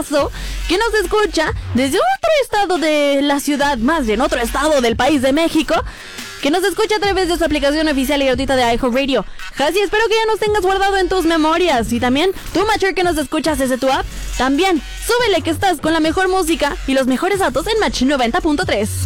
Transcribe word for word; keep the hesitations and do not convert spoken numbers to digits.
Lazo, que nos escucha desde otro estado de la ciudad, más bien otro estado del país de México, que nos escucha a través de su aplicación oficial y gratuita de iHeartRadio. Hasi, espero que ya nos tengas guardado en tus memorias. Y también, tú, Macher, que nos escuchas desde tu app, también, súbele que estás con la mejor música y los mejores datos en Match noventa punto tres.